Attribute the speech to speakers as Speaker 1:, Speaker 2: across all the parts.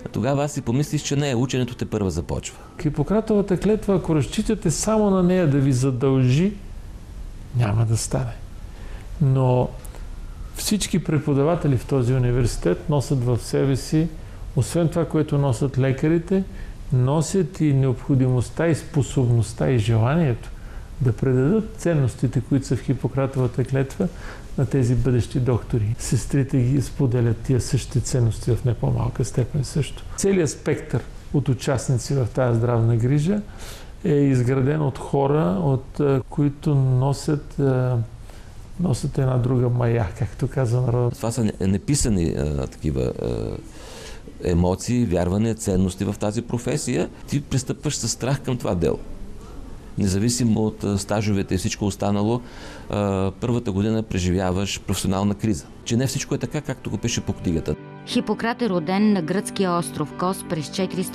Speaker 1: Тогава аз си помислих, че не, ученето тепърва започва.
Speaker 2: Хипократовата клетва, ако разчитате само на нея да ви задължи, няма да стане. Но всички преподаватели в този университет носят в себе си, освен това, което носят лекарите, носят и необходимостта, и способността, и желанието да предадат ценностите, които са в Хипократовата клетва, на тези бъдещи доктори. Сестрите ги споделят тия същите ценности в не по-малка степен също. Целият спектър от участници в тази здравна грижа е изграден от хора, които носят една друга мая, както казва народът.
Speaker 1: Това са неписани такива емоции, вярвания, ценности в тази професия. Ти пристъпваш със страх към това дело. Независимо от стажовете и всичко останало, първата година преживяваш професионална криза. Че не всичко е така, както го пише по книгата.
Speaker 3: Хипократ е роден на гръцкия остров Кос през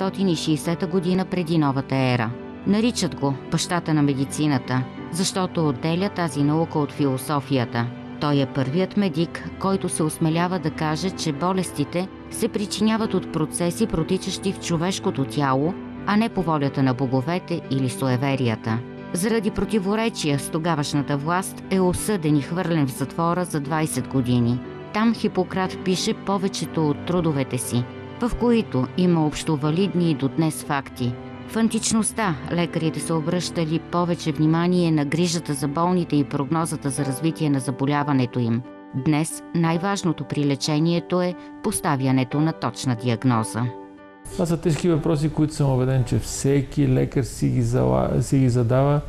Speaker 3: 460 година преди новата ера. Наричат го бащата на медицината, защото отделя тази наука от философията. Той е първият медик, който се осмелява да каже, че болестите се причиняват от процеси, протичащи в човешкото тяло, а не по волята на боговете или суеверията. Заради противоречия с тогавашната власт е осъден и хвърлен в затвора за 20 години. Там Хипократ пише повечето от трудовете си, в които има общовалидни и до днес факти. В античността лекарите са обръщали повече внимание на грижата за болните и прогнозата за развитие на заболяването им. Днес най-важното при лечението е поставянето на точна диагноза.
Speaker 2: Това са тежки въпроси, които съм убеден, че всеки лекар си ги задава.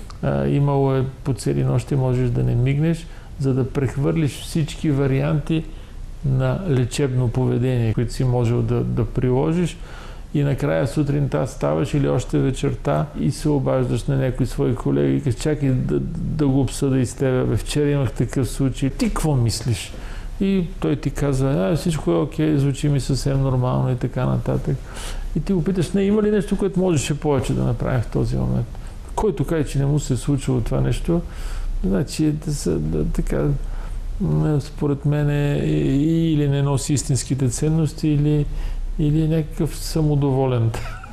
Speaker 2: Имало е по цели нощи, можеш да не мигнеш, за да прехвърлиш всички варианти на лечебно поведение, които си можел да приложиш. И накрая сутринта ставаш или още вечерта и се обаждаш на някои свои колеги и кажеш, чакай да го обсъда и с тебе. Вчера имах такъв случай. Ти какво мислиш? И той ти казва, всичко е окей, звучи ми съвсем нормално и така нататък. И ти го питаш, има ли нещо, което можеше повече да направим в този момент? Който каже, че не му се е случило това нещо, значи така, според мен или не носи истинските ценности, или някакъв самодоволен,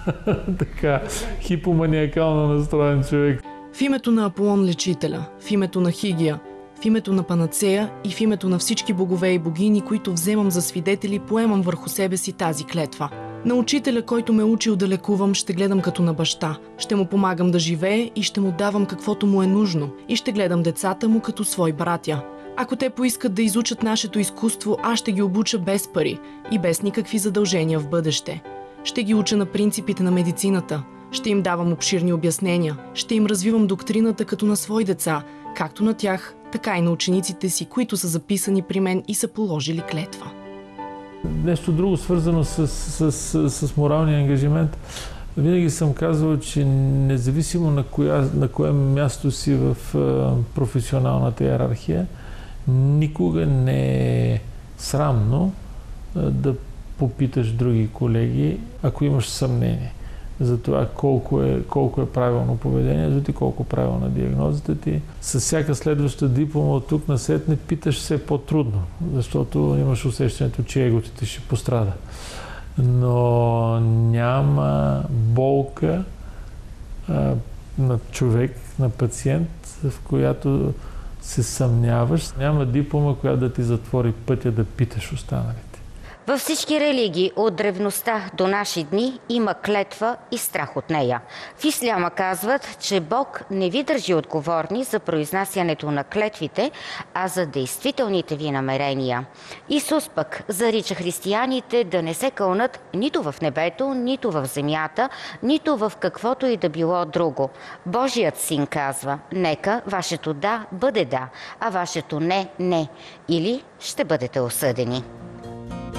Speaker 2: така, хипоманиакално настроен човек.
Speaker 4: В името на Аполон Лечителя, в името на Хигия, в името на Панацея и в името на всички богове и богини, които вземам за свидетели, поемам върху себе си тази клетва. На учителя, който ме учил да лекувам, ще гледам като на баща. Ще му помагам да живее и ще му давам каквото му е нужно. И ще гледам децата му като свои братя. Ако те поискат да изучат нашето изкуство, аз ще ги обуча без пари и без никакви задължения в бъдеще. Ще ги уча на принципите на медицината. Ще им давам обширни обяснения. Ще им развивам доктрината като на свои деца, както на тях, така и на учениците си, които са записани при мен и са положили клетва.
Speaker 2: Нещо друго, свързано с моралния ангажимент. Винаги съм казвал, че независимо на кое място си в професионалната иерархия, никога не е срамно да попиташ други колеги, ако имаш съмнение за това колко е правилно поведението ти, колко правилна диагнозата ти. С всяка следваща диплома от тук насетне питаш все по-трудно, защото имаш усещането, че егото ти ще пострада. Но няма болка на човек, на пациент, в която се съмняваш. Няма диплома, която да ти затвори пътя да питаш останалите.
Speaker 3: Във всички религии от древността до наши дни има клетва и страх от нея. В исляма казват, че Бог не ви държи отговорни за произнасянето на клетвите, а за действителните ви намерения. Исус пък зарича християните да не се кълнат нито в небето, нито в земята, нито в каквото и да било друго. Божият син казва, нека вашето да бъде да, а вашето не, не, или ще бъдете осъдени.